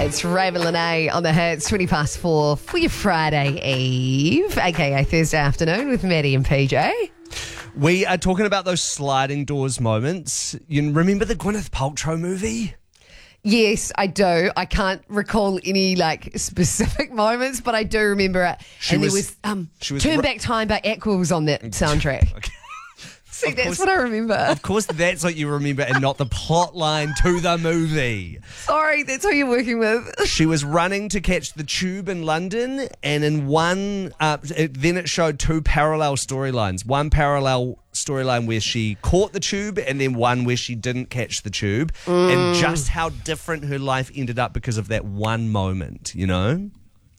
It's Raven Lene on the hits, 4:20 for your Friday Eve, aka Thursday afternoon with Maddie and PJ. We are talking about those sliding doors moments. You remember the Gwyneth Paltrow movie? Yes, I do. I can't recall any specific moments, but I do remember it. She was Turn Back Time by Aqua was on that soundtrack. Okay. See, that's what I remember. Of course, that's what you remember and not the plot line to the movie. Sorry, that's who you're working with. She was running to catch the tube in London, and in one, then it showed two parallel storylines. One parallel storyline where she caught the tube, and then one where she didn't catch the tube, and just how different her life ended up because of that one moment, you know?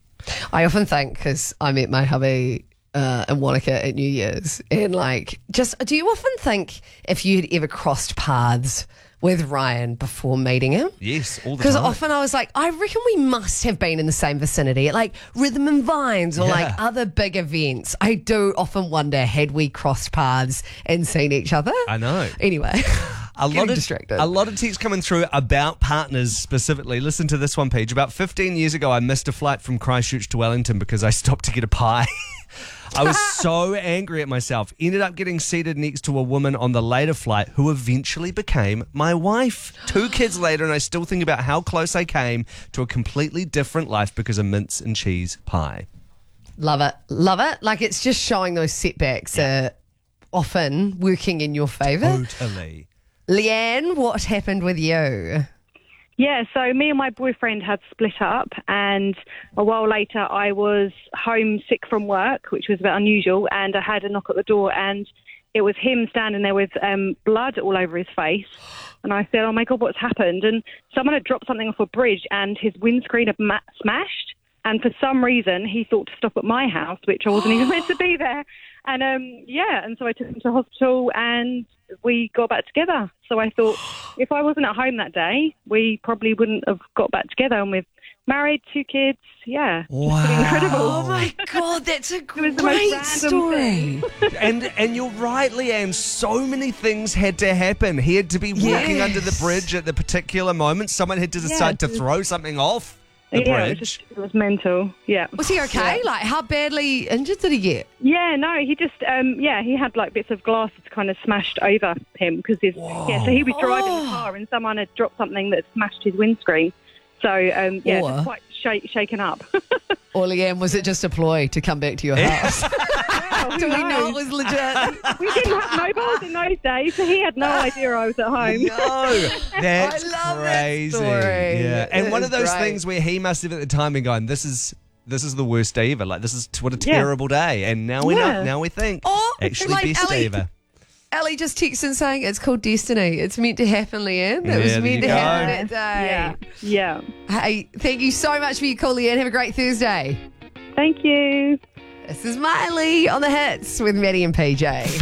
I often think, because I met my hubby in Wanaka at New Year's, and do you often think if you'd ever crossed paths with Ryan before meeting him? Yes, all the time. Because often I was like, I reckon we must have been in the same vicinity at Rhythm and Vines or other big events. I do often wonder, had we crossed paths and seen each other? I know. Anyway, A lot of texts coming through about partners specifically. Listen to this one, Paige. About 15 years ago, I missed a flight from Christchurch to Wellington because I stopped to get a pie. I was so angry at myself. Ended up getting seated next to a woman on the later flight who eventually became my wife. 2 kids later, and I still think about how close I came to a completely different life because of mince and cheese pie. Love it. Love it. It's just showing those setbacks are often working in your favour. Totally. Leanne, what happened with you? Yeah, so me and my boyfriend had split up, and a while later I was home sick from work, which was a bit unusual, and I had a knock at the door, and it was him standing there with blood all over his face. And I said, oh my God, what's happened? And someone had dropped something off a bridge, and his windscreen had smashed. And for some reason, he thought to stop at my house, which I wasn't even meant to be there. And and so I took him to hospital, and we got back together. So I thought, if I wasn't at home that day, we probably wouldn't have got back together. And we're married, 2 kids. Yeah. Wow. It's incredible. Oh my God, that's a was the most great random story. And you're right, Leanne. So many things had to happen. He had to be walking under the bridge at the particular moment. Someone had to decide to throw something off the bridge. It was mental. Yeah. Was he okay? How badly injured did he get? Yeah, no, he just, he had bits of glass kind of smashed over him because so he was driving the car and someone had dropped something that smashed his windscreen. So, just quite shaken up. Or Leanne, was it just a ploy to come back to your house? Do we know it was legit? We didn't have mobiles in those days, so he had no idea I was at home. No, that's I love crazy. That story. Yeah, and That one is of those great. things where he must have at the time been going, "This is the worst day ever. This is what a terrible day." And now we know. Now we think, actually, best day ever. Ellie just texted in saying it's called destiny. It's meant to happen, Leanne. It was meant to happen that day. Yeah. Hey, thank you so much for your call, Leanne. Have a great Thursday. Thank you. This is Miley on the hits with Maddie and PJ.